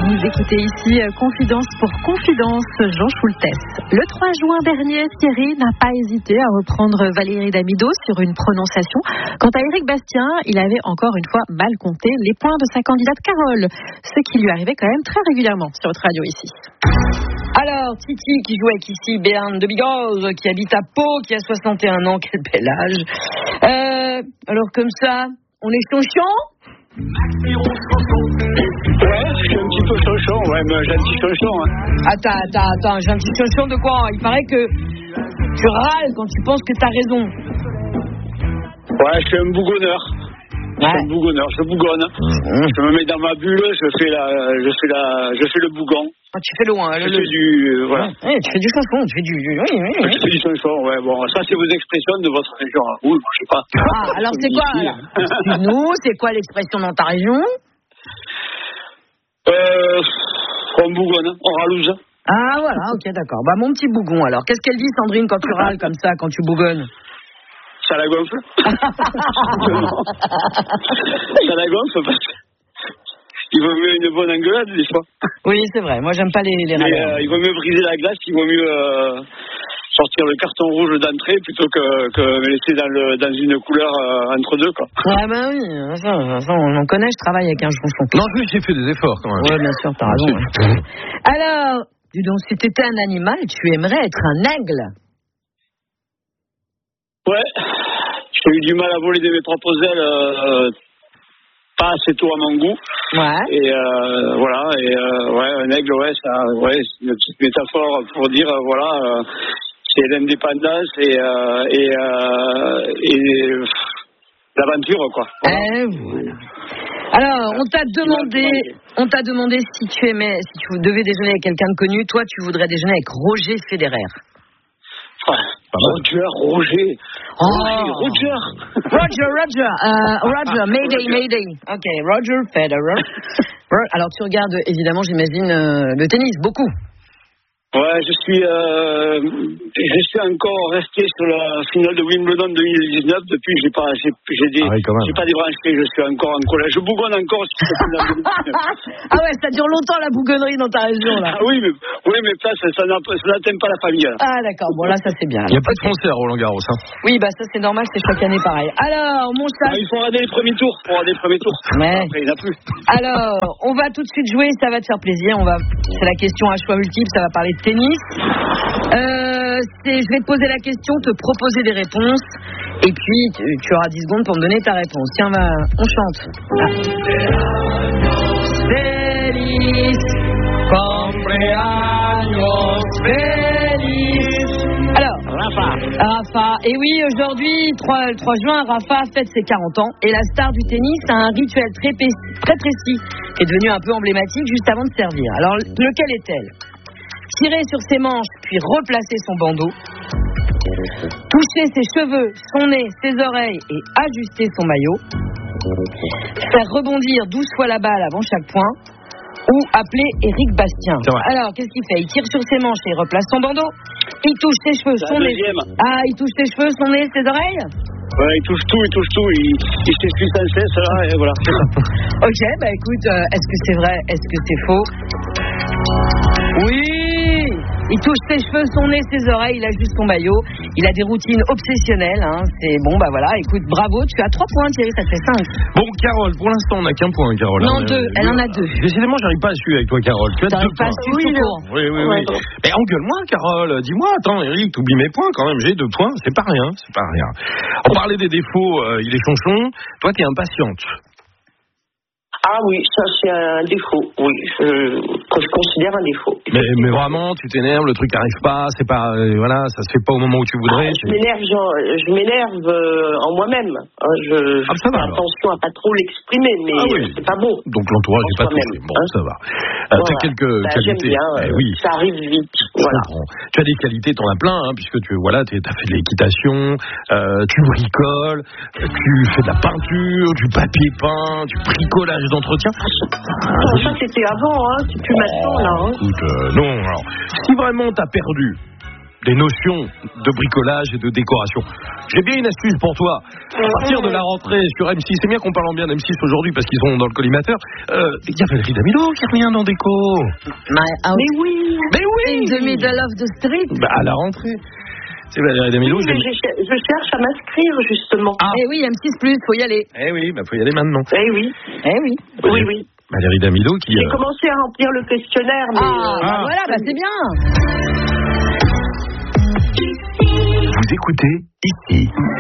Vous écoutez ici Confidence pour Confidence, Jean Schultes. Le 3 juin dernier, Thierry n'a pas hésité à reprendre Valérie Damido sur une prononciation. Quant à Éric Bastien, il avait encore une fois mal compté les points de sa candidate Carole, ce qui lui arrivait quand même très régulièrement sur votre radio ici. Alors, Titi qui joue avec ici Béarn de Bigorre, qui habite à Pau, qui a 61 ans, quel bel âge. Alors comme ça, on est chonchon? Ouais, je suis un petit peu chonchon, ouais, mais j'ai un petit chonchon. Hein. Attends, j'ai un petit chonchon de quoi? Il paraît que tu râles quand tu penses que t'as raison. Ouais, je suis un bougonneur. Ouais. Je bougonne. Je me mets dans ma bulle, je fais le bougon. Ah, tu fais loin, je fais du, voilà. Ouais, tu fais du chanson, tu fais du, oui. Je fais du chanson, ouais, bon, ça c'est vos expressions de votre région. Oui, je sais pas. Ah, alors c'est quoi, alors? Excuse-nous, c'est quoi l'expression dans ta région? On bougonne, on ralouse. Ah, voilà, ok, d'accord. Bah, mon petit bougon, alors. Qu'est-ce qu'elle dit, Sandrine, quand tu râles comme ça, quand tu bougonnes? Ça la gonfle. Ça la gonfle parce qu'il vaut mieux une bonne engueulade des fois. Oui, c'est vrai. Moi, j'aime pas les râleurs. Il vaut mieux briser la glace, il vaut mieux sortir le carton rouge d'entrée plutôt que me laisser dans une couleur entre deux, quoi. Ah bah oui, ça, on en connaît, je travaille avec un chonchon. Non, plus j'ai fait des efforts quand même. Ouais, bien sûr, t'as raison. Ouais. Alors, dis donc, si t'étais un animal, tu aimerais être un aigle? Ouais, j'ai eu du mal à voler de mes propres ailes, pas assez tôt à mon goût. Ouais. Et voilà, ouais, un aigle, ouais, ça, ouais, c'est une petite métaphore pour dire, voilà, c'est l'indépendance et l'aventure, quoi. Voilà. Voilà. Alors, on t'a demandé si tu devais déjeuner avec quelqu'un de connu, toi, tu voudrais déjeuner avec Roger Federer. Ouais. Roger. Roger, Mayday. Ok, Roger Federer. Alors, tu regardes, évidemment, j'imagine, le tennis, beaucoup. Ouais, je suis encore resté sur la finale de Wimbledon 2019. Depuis, j'ai pas débranché. Je suis encore en colère. Je bougonne encore sur cette finale de 2019. Ah ouais, ça dure longtemps la bougonnerie dans ta région là. Ah oui, mais ça n'atteint pas la famille. Là. Ah d'accord. Bon là, ça c'est bien. Il n'y a pas de Français à Roland Garros. Hein. Oui, bah ça c'est normal, c'est chaque année pareil. Alors, mon chat. Il faut regarder les premiers tours. Ouais. Après, il n'y en a plus. Alors, on va tout de suite jouer. Ça va te faire plaisir. C'est la question à choix multiple. Ça va parler de tennis. Je vais te poser la question, te proposer des réponses et puis tu auras 10 secondes pour me donner ta réponse. Tiens, on chante. Feliz cumpleaños feliz. Alors, Rafa. Et oui, aujourd'hui, 3 juin, Rafa fête ses 40 ans et la star du tennis a un rituel très précis qui est devenu un peu emblématique juste avant de servir. Alors, lequel est-elle? Tirer sur ses manches, puis replacer son bandeau. Toucher ses cheveux, son nez, ses oreilles et ajuster son maillot. Faire rebondir 12 fois la balle avant chaque point. Ou appeler Éric Bastien. Alors, qu'est-ce qu'il fait? Il tire sur ses manches et il replace son bandeau. Il touche ses cheveux, son nez. Ah, il touche ses cheveux, son nez, ses oreilles. Ouais, il touche tout. Il s'excuse sans cesse, là, et voilà. Ok, bah écoute, est-ce que c'est vrai? Est-ce que c'est faux? Oui! Il touche ses cheveux, son nez, ses oreilles, il ajuste son maillot. Il a des routines obsessionnelles. Hein. C'est bon, bah voilà. Écoute, bravo. Tu as 3 points, Thierry, ça te fait 5. Bon, Carole, pour l'instant, on n'a qu'un point, Carole. Non, 2. Elle en a 2. Décidément, j'arrive pas à suivre avec toi, Carole. Tu as 2 pas points. Oui. Oui. Mais engueule-moi, Carole. Dis-moi, attends, Eric, t'oublies mes points quand même. J'ai 2 points. C'est pas rien. On parlait des défauts. Il est chonchon. Toi, t'es impatiente. Ah oui, ça c'est un défaut, oui, que je considère un défaut. Mais vraiment, tu t'énerves, le truc n'arrive pas, c'est pas, voilà, ça se fait pas au moment où tu voudrais. Je m'énerve en moi-même. Je fais attention à pas trop l'exprimer, mais c'est pas beau. Donc l'entourage n'est pas touché. Bon, ça va. Tu as quelques qualités. J'aime bien, ça arrive vite. Voilà. Tu as des qualités, t'en as plein, hein, puisque tu as fait de l'équitation, tu bricoles, tu fais de la peinture, du papier peint, du bricolage d'entretien. Ça c'était avant, hein, c'est plus maintenant là. Hein. Écoute, non, alors, si vraiment t'as perdu des notions de bricolage et de décoration. J'ai bien une astuce pour toi. À partir de la rentrée sur M6, c'est bien qu'on parle bien d'M6 aujourd'hui parce qu'ils sont dans le collimateur. Il y a Valérie Damido qui revient dans Déco. Mais oui. In the middle of the street. À la rentrée. C'est Valérie Damido. Oui, je cherche à m'inscrire justement. Eh oui, M6+, faut y aller. Eh oui, faut y aller maintenant. Eh oui. Oui. Valérie Damido qui... J'ai commencé à remplir le questionnaire, mais... Voilà, c'est bien. Vous écoutez ici.